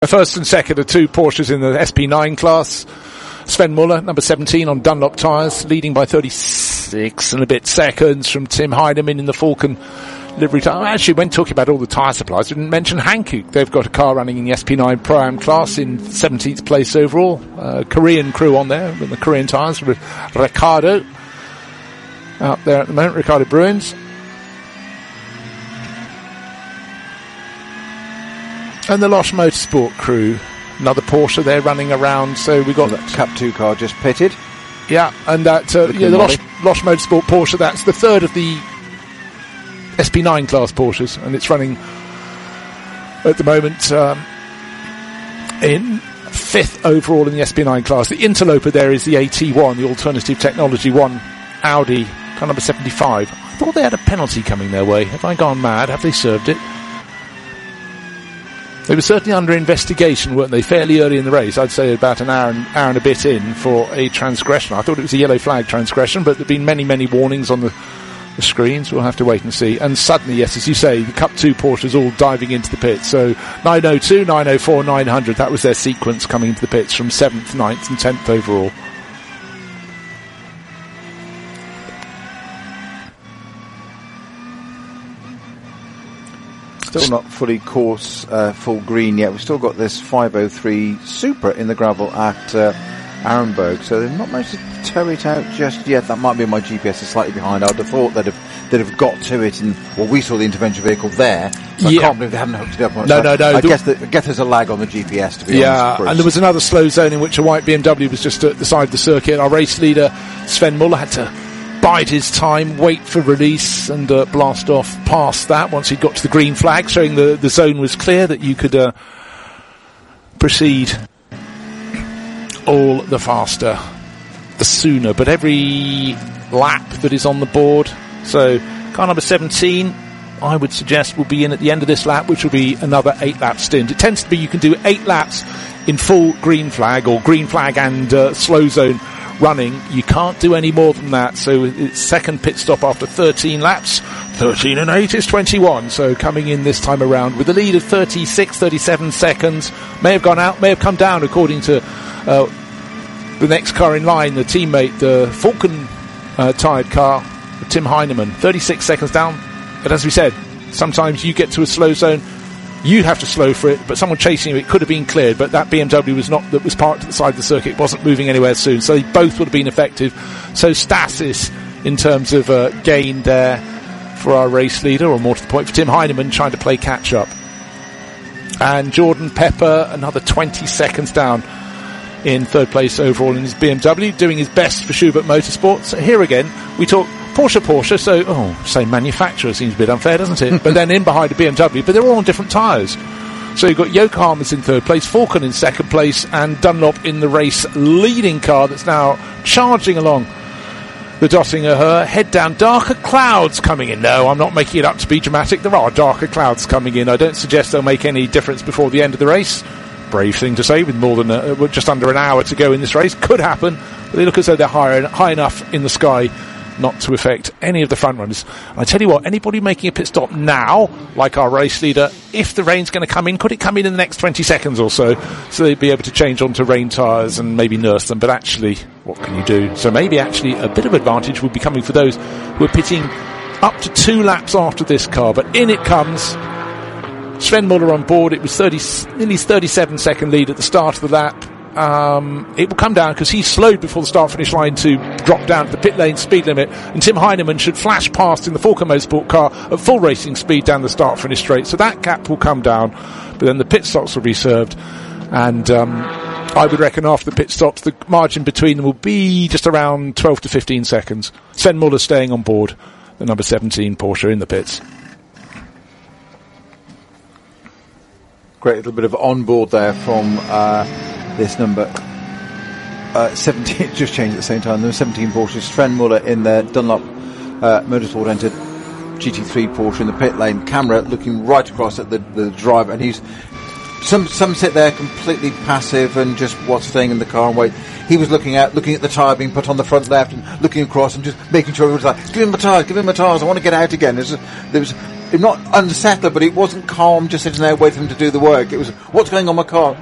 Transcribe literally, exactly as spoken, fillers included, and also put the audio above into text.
First and second are two Porsches in the S P nine class. Sven Muller, number seventeen on Dunlop tyres, leading by thirty-six and a bit seconds from Tim Heinemann in the Falcon livery tyre. Actually, when talking about all the tyre suppliers, I didn't mention Hankook. They've got a car running in the S P nine Pro-Am class in seventeenth place overall. Uh, Korean crew on there with the Korean tyres. R- Ricardo out there at the moment, Ricardo Bruins. And the Losh Motorsport crew, another Porsche there running around. So we got so that Cup two car just pitted. Yeah, and that uh, yeah, the Losh, Losh Motorsport Porsche. That's the third of the S P nine class Porsches, and it's running at the moment um, in fifth overall in the S P nine class. The interloper there is the A T one, the Alternative Technology one Audi, car number seventy-five. I thought they had a penalty coming their way. Have I gone mad? Have they served it? They were certainly under investigation, weren't they, fairly early in the race. I'd say about an hour and, hour and a bit in for a transgression. I thought it was a yellow flag transgression, but there have been many, many warnings on the, the screens. We'll have to wait and see. And suddenly, yes, as you say, the Cup two Porsches all diving into the pits. So nine oh two, nine oh four, nine hundred, that was their sequence coming into the pits from seventh, ninth and tenth overall. Still not fully course uh, full green yet. We've still got this five oh three Supra in the gravel at uh, Arenberg, so they've not managed to tow it out just yet. That might be my G P S is slightly behind. I'd have thought they'd have, they'd have got to it, and well, we saw the intervention vehicle there. So yeah. I can't believe they haven't hooked it up. No, no, no. I guess, the, I guess there's a lag on the G P S, to be yeah, honest. Yeah, and there was another slow zone in which a white B M W was just at the side of the circuit. Our race leader, Sven Muller, had to bide his time, wait for release, and uh, blast off past that once he'd got to the green flag, showing the, the zone was clear, that you could uh, proceed all the faster, the sooner. But every lap that is on the board, so car number seventeen, I would suggest will be in at the end of this lap, which will be another eight lap stint. It tends to be you can do eight laps in full green flag, or green flag and uh, slow zone running. You can't do any more than that, so it's second pit stop after thirteen laps. thirteen and eight is twenty-one, so coming in this time around with a lead of thirty-six, thirty-seven seconds. May have gone out, may have come down according to uh, the next car in line, the teammate, the Falcon uh, tired car, Tim Heinemann. thirty-six seconds down, but as we said, sometimes you get to a slow zone, you have to slow for it, but someone chasing you, it could have been cleared, but that B M W was not, that was parked at the side of the circuit, wasn't moving anywhere soon, so they both would have been effective. So stasis in terms of uh, gain there for our race leader, or more to the point for Tim Heinemann, trying to play catch up. And Jordan Pepper, another twenty seconds down in third place overall in his B M W, doing his best for Schubert Motorsport. So here again, we talk Porsche, Porsche, so, oh, same manufacturer seems a bit unfair, doesn't it? But then in behind a B M W, but they're all on different tyres. So you've got Yokohama's in third place, Falcon in second place, and Dunlop in the race leading car that's now charging along the Dottinger Her. Head down, darker clouds coming in. No, I'm not making it up to be dramatic. There are darker clouds coming in. I don't suggest they'll make any difference before the end of the race. Brave thing to say with more than a, just under an hour to go in this race. Could happen, but they look as though they're high, high enough in the sky not to affect any of the front runners. I tell you what, anybody making a pit stop now, like our race leader, if the rain's going to come in, could it come in in the next twenty seconds or so, so they'd be able to change onto rain tyres and maybe nurse them? But actually, what can you do? So maybe actually a bit of advantage would be coming for those who are pitting up to two laps after this car. But in it comes Sven Muller on board. It was thirty, nearly thirty-seven second lead at the start of the lap. Um, it will come down because he slowed before the start-finish line to drop down to the pit lane speed limit, and Tim Heinemann should flash past in the Falcon Motorsport car at full racing speed down the start-finish straight. So that gap will come down, but then the pit stops will be served, and um, I would reckon after the pit stops the margin between them will be just around twelve to fifteen seconds. Sven Muller staying on board, the number seventeen Porsche in the pits. Great little bit of on-board there from uh, this number uh, seventeen, just changed at the same time. There were seventeen Porsches. Sven Muller in the Dunlop uh, Motorsport entered G T three Porsche in the pit lane. Camera looking right across at the, the driver, and he's some some sit there completely passive and just what's staying in the car and wait. He was looking out, looking at the tyre being put on the front left and looking across and just making sure he was like, give him the tyres, give him the tyres, I want to get out again. There was, there was not unsettled, but it wasn't calm, just sitting there waiting for him to do the work. It was, what's going on my car?